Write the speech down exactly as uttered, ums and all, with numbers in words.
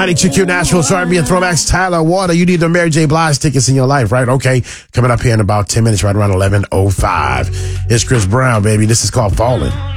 ninety-two Q Nashville, R and B and Throwbacks. Tyler Water, you need the Mary J. Blige tickets in your life, right? Okay, coming up here in about ten minutes, right around eleven oh five. It's Chris Brown, baby. This is called Falling.